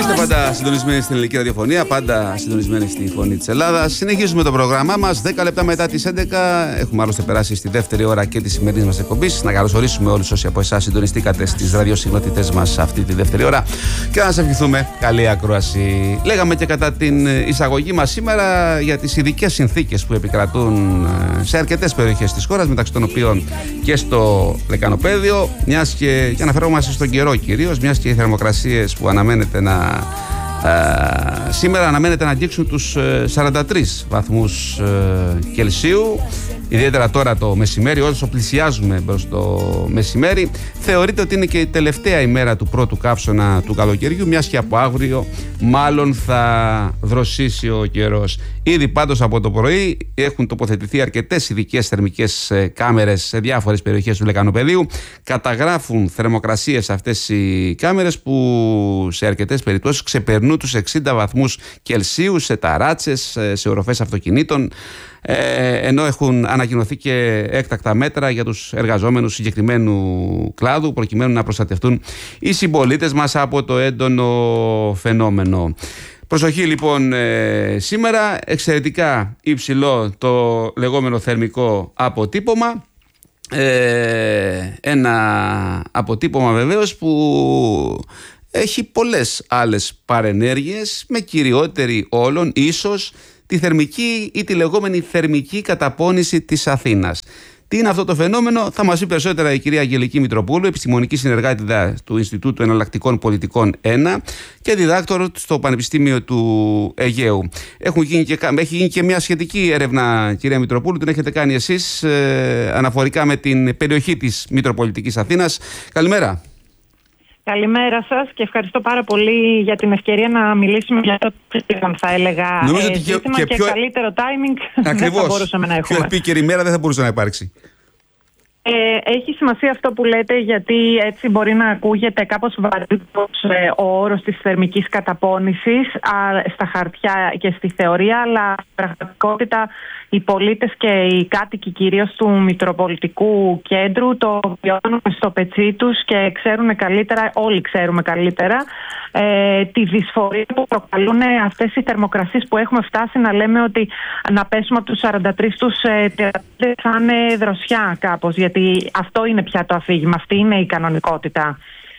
Είστε πάντα συντονισμένοι στην ελληνική ραδιοφωνία, πάντα συντονισμένοι στη Φωνή της Ελλάδας. Συνεχίζουμε το πρόγραμμά μας. 10 λεπτά μετά τις 11. Έχουμε άλλωστε περάσει στη δεύτερη ώρα και τη σημερινή μας εκπομπής. Να καλωσορίσουμε όλους όσοι από εσάς συντονιστήκατε στις ραδιοσυχνότητές μας αυτή τη δεύτερη ώρα και να σας ευχηθούμε καλή ακρόαση. Λέγαμε και κατά την εισαγωγή μας σήμερα για τις ειδικές συνθήκες που επικρατούν σε αρκετές περιοχές της χώρας, μεταξύ των οποίων και στο Λεκανοπαίδιο. Μιας και αναφερόμαστε στον καιρό κυρίως, μιας και οι θερμοκρασίες που σήμερα αναμένεται να αγγίξουν τους 43 βαθμούς Κελσίου. Ιδιαίτερα τώρα το μεσημέρι, όσο πλησιάζουμε προς το μεσημέρι, θεωρείται ότι είναι και η τελευταία ημέρα του πρώτου καύσωνα του καλοκαιριού, μιας και από αύριο μάλλον θα δροσίσει ο καιρός. Ήδη πάντως από το πρωί έχουν τοποθετηθεί αρκετές ειδικές θερμικές κάμερες σε διάφορες περιοχές του Λεκανοπαιδίου. Καταγράφουν θερμοκρασίες αυτές οι κάμερες που σε αρκετές περιπτώσεις ξεπερνούν τους 60 βαθμούς Κελσίου σε ταράτσες, σε οροφές αυτοκινήτων, ενώ έχουν ανακοινωθεί και έκτακτα μέτρα για τους εργαζόμενους συγκεκριμένου κλάδου προκειμένου να προστατευτούν οι συμπολίτες μας από το έντονο φαινόμενο. Προσοχή λοιπόν σήμερα, εξαιρετικά υψηλό το λεγόμενο θερμικό αποτύπωμα. Ένα αποτύπωμα βεβαίως που έχει πολλές άλλες παρενέργειες, με κυριότερη όλων ίσως τη θερμική ή τη λεγόμενη θερμική καταπώνηση της Αθήνας. Τι είναι αυτό το φαινόμενο, θα μας πει περισσότερα η κυρία Αγγελική Μητροπούλου, επιστημονική συνεργάτηδα του Ινστιτούτου Εναλλακτικών Πολιτικών 1 και διδάκτορο στο Πανεπιστήμιο του Αιγαίου. Έχει γίνει και μια σχετική έρευνα, κυρία Μητροπούλου, την έχετε κάνει εσείς αναφορικά με την περιοχή της Μητροπολιτικής Αθήνας. Καλημέρα. Καλημέρα σας και ευχαριστώ πάρα πολύ για την ευκαιρία να μιλήσουμε για το θα έλεγα ζήτημα και καλύτερο timing δεν θα μπορούσαμε να έχουμε. Πιο επίκαιρη μέρα δεν θα μπορούσε να υπάρξει. Έχει σημασία αυτό που λέτε, γιατί έτσι μπορεί να ακούγεται κάπως βαρύτατος ο όρος της θερμικής καταπώνησης στα χαρτιά και στη θεωρία, αλλά στην πραγματικότητα οι πολίτες και οι κάτοικοι κυρίως του Μητροπολιτικού Κέντρου το βιώνουν στο πετσί τους και ξέρουν καλύτερα, όλοι ξέρουμε καλύτερα, τη δυσφορία που προκαλούν αυτές οι θερμοκρασίες που έχουμε φτάσει να λέμε ότι να πέσουμε από τους 43 στους 35 θα είναι δροσιά κάπως, γιατί αυτό είναι πια το αφήγημα, αυτή είναι η κανονικότητα.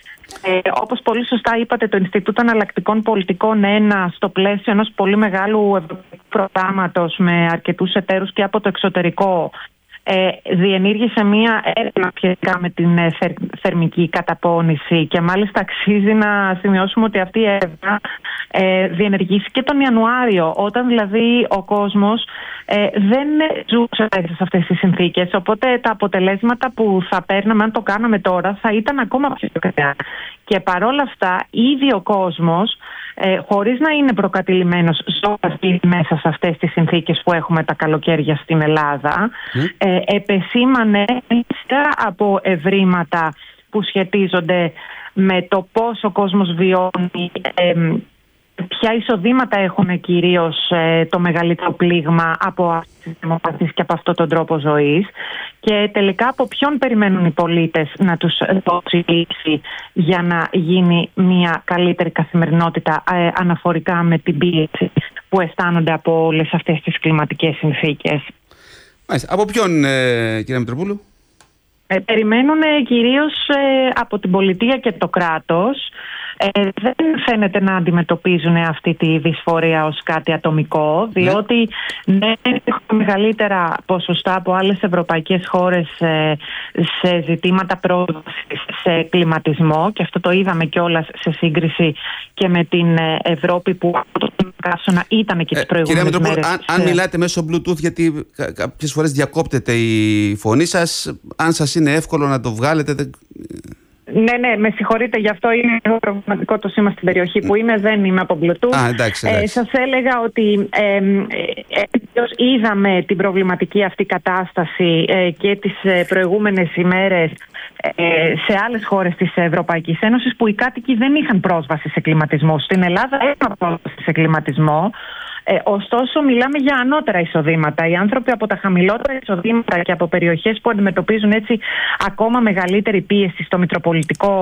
Όπως πολύ σωστά είπατε, το Ινστιτούτο Εναλλακτικών Πολιτικών 1, στο πλαίσιο ενός πολύ μεγάλου ευρωπαϊκού προγράμματος με αρκετούς εταίρους και από το εξωτερικό, διενήργησε μία έρευνα σχετικά με την θερμική καταπώνηση και μάλιστα αξίζει να σημειώσουμε ότι αυτή η έρευνα διενεργήθηκε τον Ιανουάριο, όταν δηλαδή ο κόσμος δεν ζούσε σε αυτές τις συνθήκες, οπότε τα αποτελέσματα που θα παίρναμε αν το κάναμε τώρα θα ήταν ακόμα πιο κακά. Και παρόλα αυτά ήδη ο κόσμος, χωρίς να είναι προκατηλημένος, ζώντας μέσα σε αυτές τις συνθήκες που έχουμε τα καλοκαίρια στην Ελλάδα, επεσήμανε από ευρήματα που σχετίζονται με το πώς ο κόσμος βιώνει, ποια εισοδήματα έχουν κυρίως το μεγαλύτερο πλήγμα από αυτές τις θερμοκρασίες και από αυτόν τον τρόπο ζωής, και τελικά από ποιον περιμένουν οι πολίτες να τους δώσει λύση για να γίνει μια καλύτερη καθημερινότητα αναφορικά με την πίεση που αισθάνονται από όλες αυτές τις κλιματικές συνθήκες. Μάλιστα. Από ποιον, κυρία Μητροπούλου? Περιμένουν κυρίως από την πολιτεία και το κράτος. Δεν φαίνεται να αντιμετωπίζουν αυτή τη δυσφορία ως κάτι ατομικό, διότι ναι, έχουμε μεγαλύτερα ποσοστά από άλλες ευρωπαϊκές χώρες σε ζητήματα πρόσβασης σε κλιματισμό, και αυτό το είδαμε κιόλας σε σύγκριση και με την Ευρώπη που το καύσωνα ήταν και τις προηγούμενες μέρες. Κυρία Μητροπούλου, αν μιλάτε μέσω Bluetooth, γιατί κάποιες φορές διακόπτεται η φωνή σας, αν σας είναι εύκολο να το βγάλετε... Ναι, με συγχωρείτε, γι' αυτό είναι προβληματικό το σήμα στην περιοχή που είμαι, δεν είμαι από Bluetooth. Εντάξει. Σας έλεγα ότι είδαμε την προβληματική αυτή κατάσταση και τις προηγούμενες ημέρες σε άλλες χώρες της Ευρωπαϊκής Ένωσης, που οι κάτοικοι δεν είχαν πρόσβαση σε κλιματισμό. Στην Ελλάδα είχαν πρόσβαση σε κλιματισμό, Ωστόσο, μιλάμε για ανώτερα εισοδήματα. Οι άνθρωποι από τα χαμηλότερα εισοδήματα και από περιοχές που αντιμετωπίζουν έτσι ακόμα μεγαλύτερη πίεση στο μητροπολιτικό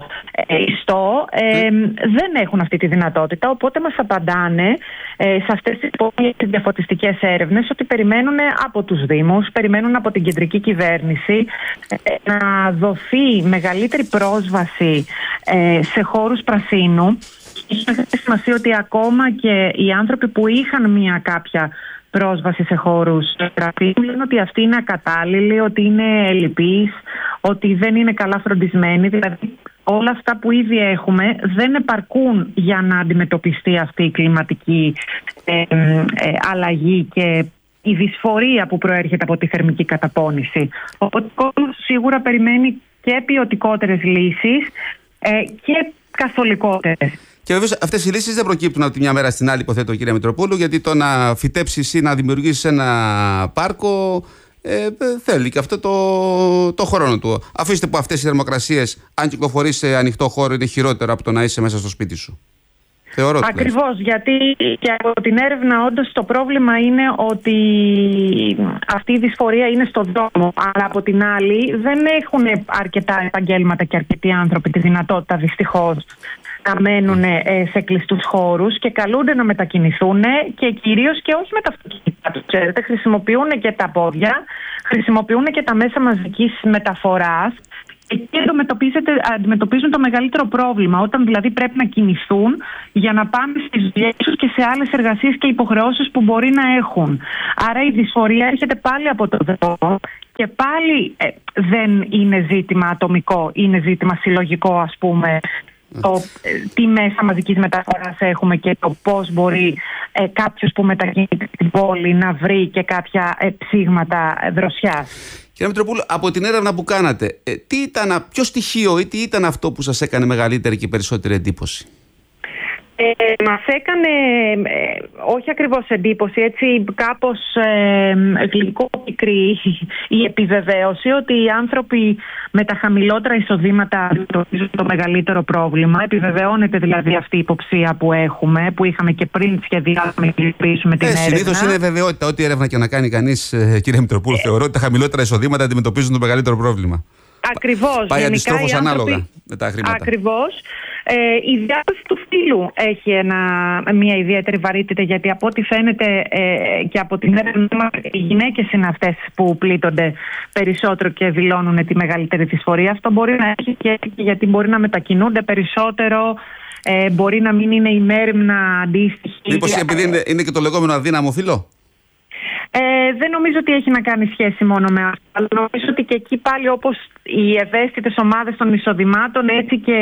ιστό δεν έχουν αυτή τη δυνατότητα. Οπότε μας απαντάνε σε αυτές τις διαφωτιστικές έρευνες ότι περιμένουν από τους Δήμους, περιμένουν από την κεντρική κυβέρνηση να δοθεί μεγαλύτερη πρόσβαση σε χώρους πρασίνου. Έχει σημασία ότι ακόμα και οι άνθρωποι που είχαν μια κάποια πρόσβαση σε χώρους πρασίνου λένε ότι αυτή είναι ακατάλληλη, ότι είναι ελλειπής, ότι δεν είναι καλά φροντισμένη. Δηλαδή όλα αυτά που ήδη έχουμε δεν επαρκούν για να αντιμετωπιστεί αυτή η κλιματική αλλαγή και η δυσφορία που προέρχεται από τη θερμική καταπώνηση. Οπότε ο κόσμος σίγουρα περιμένει και ποιοτικότερες λύσεις και καθολικότερες. Και βέβαιως αυτές οι λύσεις δεν προκύπτουν από τη μια μέρα στην άλλη, υποθέτω, κύριε Μητροπούλου, γιατί το να φυτέψεις ή να δημιουργήσεις ένα πάρκο θέλει και αυτό το χρόνο του. Αφήστε που αυτές οι θερμοκρασίες, αν κυκλοφορείς σε ανοιχτό χώρο, είναι χειρότερο από το να είσαι μέσα στο σπίτι σου. Ακριβώς, γιατί και από την έρευνα όντως το πρόβλημα είναι ότι αυτή η δυσφορία είναι στον δρόμο, αλλά από την άλλη δεν έχουν αρκετά επαγγέλματα και αρκετοί άνθρωποι τη δυνατότητα δυστυχώς να μένουν σε κλειστούς χώρους και καλούνται να μετακινηθούν και κυρίως και όχι με τα αυτοκίνητα τους. Ξέρετε, χρησιμοποιούν και τα πόδια, χρησιμοποιούν και τα μέσα μαζικής μεταφοράς. Εκεί αντιμετωπίζουν το μεγαλύτερο πρόβλημα, όταν δηλαδή πρέπει να κινηθούν για να πάνε στις δουλειές τους και σε άλλες εργασίες και υποχρεώσεις που μπορεί να έχουν. Άρα η δυσφορία έρχεται πάλι από το δρόμο και πάλι δεν είναι ζήτημα ατομικό, είναι ζήτημα συλλογικό, ας πούμε, το τι μέσα μαζικής μεταφοράς έχουμε και το πώς μπορεί κάποιος που μετακινείται στην πόλη να βρει και κάποια ψήγματα δροσιάς. Κύριε Μητροπούλου, από την έρευνα που κάνατε, ποιο στοιχείο ή τι ήταν αυτό που σας έκανε μεγαλύτερη και περισσότερη εντύπωση? Μας έκανε όχι ακριβώς εντύπωση, έτσι κάπως γλυκόπικρη η επιβεβαίωση ότι οι άνθρωποι με τα χαμηλότερα εισοδήματα αντιμετωπίζουν το μεγαλύτερο πρόβλημα. Επιβεβαιώνεται δηλαδή αυτή η υποψία που είχαμε και πριν σχεδιάσουμε και υλοποιήσουμε την έρευνα. Συνήθως είναι βεβαιότητα. Ό,τι έρευνα και να κάνει κανείς, κύριε Μητροπούλου, θεωρώ ότι τα χαμηλότερα εισοδήματα αντιμετωπίζουν το μεγαλύτερο πρόβλημα. Ακριβώς. Πάει αντιστρόφως ανάλογα με τα χρήματα. Ακριβώς. Η διάσταση του φύλου έχει μια ιδιαίτερη βαρύτητα, γιατί από ό,τι φαίνεται και από την έρευνα μας, οι γυναίκες είναι αυτές που πλήττονται περισσότερο και δηλώνουν τη μεγαλύτερη δυσφορία. Αυτό μπορεί να έχει και γιατί μπορεί να μετακινούνται περισσότερο, μπορεί να μην είναι η μέριμνα αντίστοιχη. Μήπως επειδή είναι και το λεγόμενο αδύναμο φύλο? Δεν νομίζω ότι έχει να κάνει σχέση μόνο με αυτό, αλλά νομίζω ότι και εκεί πάλι, όπως οι ευαίσθητες ομάδες των εισοδημάτων, έτσι και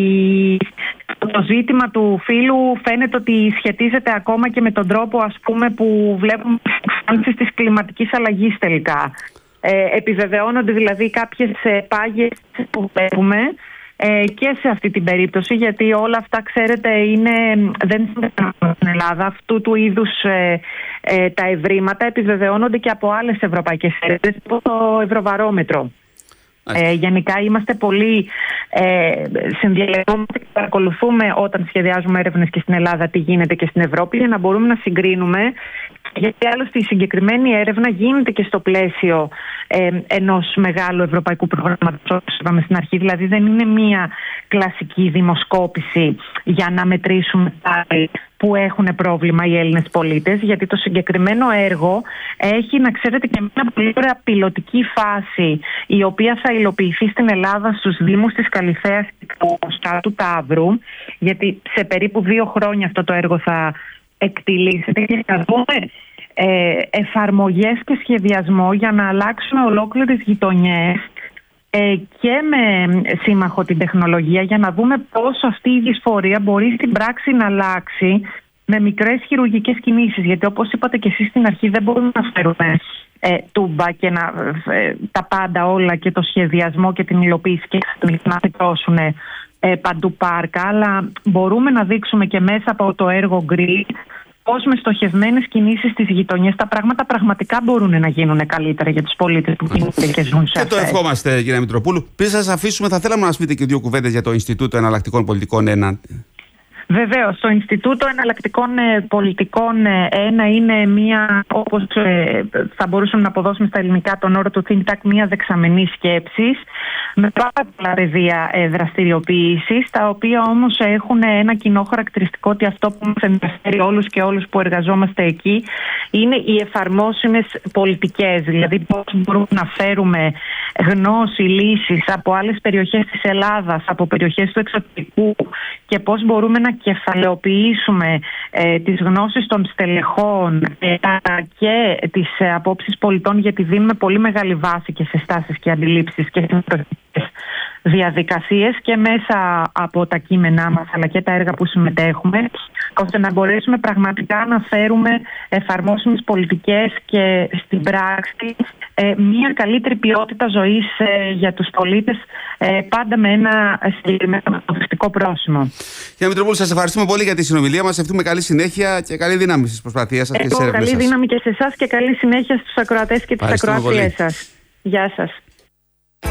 το ζήτημα του φύλου φαίνεται ότι σχετίζεται ακόμα και με τον τρόπο, ας πούμε, που βλέπουμε εξάνσεις της κλιματικής αλλαγής τελικά. Επιβεβαιώνονται δηλαδή κάποιες πάγιες που βλέπουμε και σε αυτή την περίπτωση, γιατί όλα αυτά, ξέρετε, δεν συμβαίνουν στην Ελλάδα. Αυτού του είδους τα ευρήματα επιβεβαιώνονται και από άλλες ευρωπαϊκές έρευνες, από το Ευρωβαρόμετρο. Γενικά είμαστε πολύ συνδιαλεγόμενοι και παρακολουθούμε όταν σχεδιάζουμε έρευνες και στην Ελλάδα τι γίνεται και στην Ευρώπη, για να μπορούμε να συγκρίνουμε. Γιατί άλλωστε η συγκεκριμένη έρευνα γίνεται και στο πλαίσιο ενός μεγάλου ευρωπαϊκού προγράμματος, όπως είπαμε στην αρχή. Δηλαδή δεν είναι μία κλασική δημοσκόπηση για να μετρήσουμε που έχουν πρόβλημα οι Έλληνες πολίτες, γιατί το συγκεκριμένο έργο έχει, να ξέρετε, και μια πολύ ωραία πιλωτική φάση, η οποία θα υλοποιηθεί στην Ελλάδα στους Δήμους της Καλιθέας και του Ταύρου, γιατί σε περίπου 2 χρόνια αυτό το έργο θα εκτιλήσεται και θα δούμε εφαρμογές και σχεδιασμό για να αλλάξουμε ολόκληρες γειτονιές και με σύμμαχο την τεχνολογία, για να δούμε πώς αυτή η δυσφορία μπορεί στην πράξη να αλλάξει με μικρές χειρουργικές κινήσεις. Γιατί όπως είπατε και εσείς στην αρχή, δεν μπορούμε να φέρουμε τούμπα και τα πάντα όλα και το σχεδιασμό και την υλοποίηση και να φυτρώσουν παντού πάρκα, αλλά μπορούμε να δείξουμε και μέσα από το έργο Green πώς με στοχευμένες κινήσεις στις γειτονιές τα πράγματα πραγματικά μπορούν να γίνουν καλύτερα για τους πολίτες που κινούνται και ζουν σε αυτές. Και το ευχόμαστε, κύριε Μητροπούλου. Πριν σας αφήσουμε, θα θέλαμε να μας πείτε και 2 κουβέντες για το Ινστιτούτο Εναλλακτικών Πολιτικών 1. Βεβαίως, το Ινστιτούτο Εναλλακτικών Πολιτικών ένα είναι μία, όπως θα μπορούσαμε να αποδώσουμε στα ελληνικά τον όρο του think tank, μία δεξαμενή σκέψης με πάρα πολλά πεδία δραστηριοποίησης, τα οποία όμως έχουν ένα κοινό χαρακτηριστικό ότι αυτό που μας ενδιαφέρει όλους και όλους που εργαζόμαστε εκεί είναι οι εφαρμόσιμες πολιτικές, δηλαδή πώς μπορούμε να φέρουμε γνώση, λύσεις από άλλες περιοχές της Ελλάδας, από περιοχές του εξωτερικού και πώς μπορούμε να κεφαλαιοποιήσουμε τις γνώσεις των στελεχών και τις απόψεις πολιτών, γιατί δίνουμε πολύ μεγάλη βάση και σε στάσεις και αντιλήψεις και διαδικασίες και μέσα από τα κείμενά μας αλλά και τα έργα που συμμετέχουμε, ώστε να μπορέσουμε πραγματικά να φέρουμε εφαρμόσιμες πολιτικές και στην πράξη μια καλύτερη ποιότητα ζωής για τους πολίτες, πάντα με ένα συγκεκριμένο μεταπιστικό πρόσημο. Κυρία Μητροπούλου, σας ευχαριστούμε πολύ για τη συνομιλία μας. Εύχομαι καλή συνέχεια και καλή δύναμη στις προσπαθίες σας και στις έρευνες σας. Καλή δύναμη και σε εσάς και καλή συνέχεια στους ακροατές και τις ακροατριές σας. Γεια σας.